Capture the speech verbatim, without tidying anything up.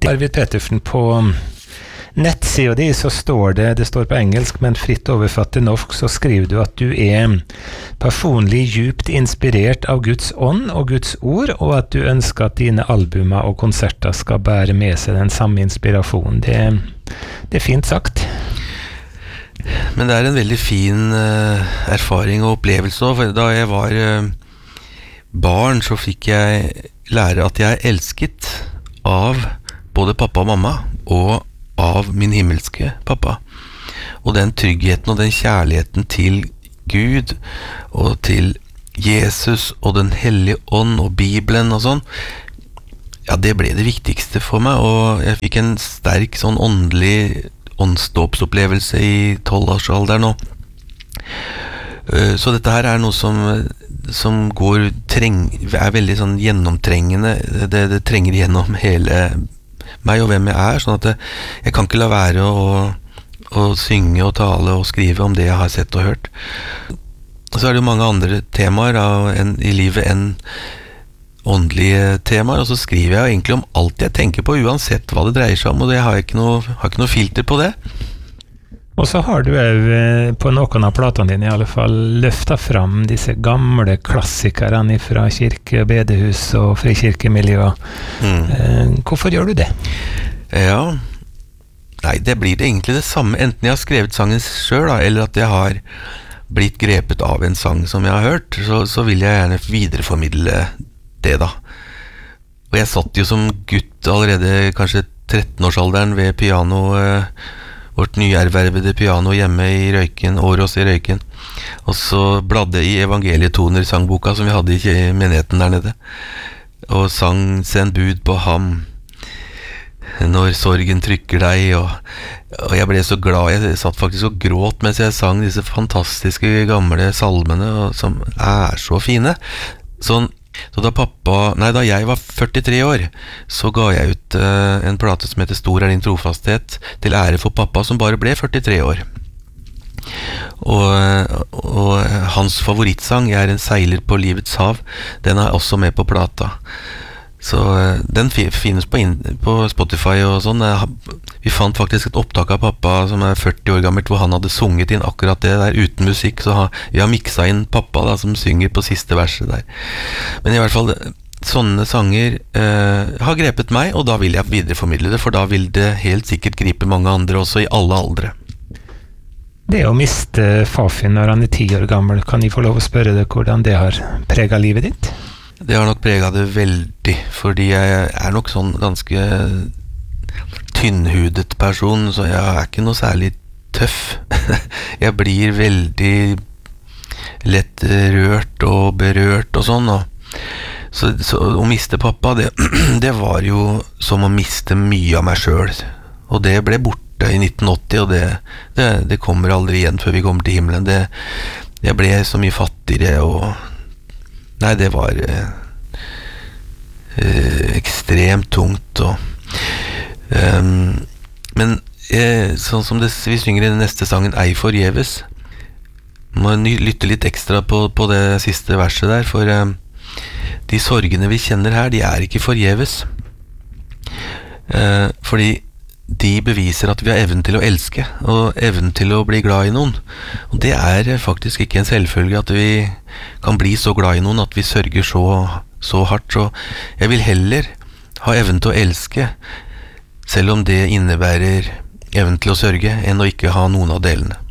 Arvid Petersen, på nettsida di så står det, det står på engelsk, men fritt oversatt til norsk, så skriver du at du er personlig djupt inspirert av Guds ånd og Guds ord, og at du ønsker at dine albumer og konserter skal bære med seg den samme inspirasjonen. Det, det er fint sagt. Men det er en veldig fin uh, erfaring og opplevelse også, for da jeg var uh, barn så fikk jeg lære at jeg er elsket av både pappa og mamma, og av min himmelske pappa. Og den tryggheten og den kjærligheten til Gud og til Jesus og den hellige ånd og Bibelen og sånn, ja, det ble det viktigste for meg, og jeg fikk en sterk sånn åndelig åndsdåpsopplevelse i tolvårsalderen nå. Så dette her er noe som, som går treng, er veldig sånn gjennomtrengende, det, det trenger gjennom hele meg og hvem jeg er, sånn at jeg, jeg kan ikke la være å, å synge og tale og skrive om det jeg har sett og hørt. Så er det jo mange andre temaer av, en, i livet enn åndelige temaer, og så skriver jeg egentlig om alt jeg tenker på, uansett hva det dreier seg om, og det har jeg ikke noe, har ikke noe filter på det. Og så har du jo på noen av platene dine i alle fall løftet fram disse gamle klassikerne fra kirke, bedehus og frikirkemiljøer. Mm. Hvorfor gjør du det? Ja, nei, det blir det egentlig det samme, enten jeg har skrevet sangen selv da, eller at jeg har blitt grepet av en sang som jeg har hørt, så, så vil jeg gjerne videreformidle det da. Og jeg satt jo som gutt allerede kanskje tretten-årsalderen ved piano, eh, vårt nyervervede piano hjemme i Røyken, Årås i Røyken, og så bladde i evangelietoner sangboka som vi hadde i menigheten der nede, og sang Send bud på ham når sorgen trykker deg, og, og jeg ble så glad, jeg satt faktisk og gråt mens jeg sang disse fantastiske gamle salmene, og, som er så fine. Sånn, så da pappa, nei da jeg var førtitre år, så ga jeg ut uh, en plate som heter Stor er din trofasthet, til ære for pappa som bare ble førtitre år. Og, og hans favorittsang, Jeg er en seiler på livets hav, den er også med på plata. Så uh, den finnes på, in, på Spotify og sånn. Vi fant faktisk et opptak av pappa som er førti år gammelt, hvor han hadde sunget inn akkurat det der uten musikk, så ha, vi har mikset inn pappa da, som synger på siste verset der. Men i hvert fall, sånne sanger eh, har grepet meg, og da vil jeg videreformidle det, for da vil det helt sikkert gripe mange andre også i alle aldre. Det å miste Fafin når han er ti år gammel, kan jeg få lov å spørre deg hvordan det har preget livet ditt? Det har nok preget det veldig, fordi jeg er nok sånn ganske tynnhudet person, så jeg er ikke noe særlig tøff. Jeg blir veldig lett rørt og berørt og sånn, og så, så å miste pappa, det, det var jo som å miste mye av meg selv, og det ble borte i nitten åtti, og det, det, det kommer aldri igjen før vi kommer til himmelen. Det, jeg ble så mye fattigere, og nei, det var eh, eh, ekstremt tungt, og Um, men eh, sånn som det, vi synger i den neste sangen Ei forgjeves, må lytte litt ekstra på, på det siste verset der, for um, de sorgene vi kjenner her, de er ikke forgjeves, uh, fordi de beviser at vi har evnen til å elske og evnen til å bli glad i noen, og det er faktisk ikke en selvfølge at vi kan bli så glad i noen at vi sørger så, så hardt. Så jeg vil heller ha evnen til å elske, selv om det innebærer evnen til å sørge, enn å ikke ha noen av delene.